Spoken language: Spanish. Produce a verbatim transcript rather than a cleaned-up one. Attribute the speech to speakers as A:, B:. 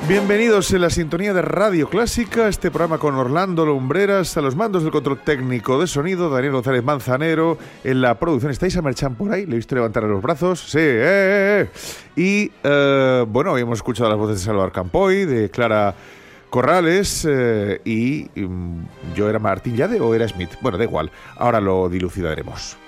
A: Bienvenidos en la sintonía de Radio Clásica, este programa con Orlando Lumbreras, a los mandos del control técnico de sonido, Daniel González Manzanero, en la producción. ¿Estáis a Merchan por ahí? ¿Le he visto levantar los brazos? Sí, eh, eh. Y, eh, bueno, habíamos escuchado las voces de Salvador Campoy, de Clara Corrales, eh, y um, ¿yo era Martín Llade o era Smith? Bueno, da igual, ahora lo dilucidaremos.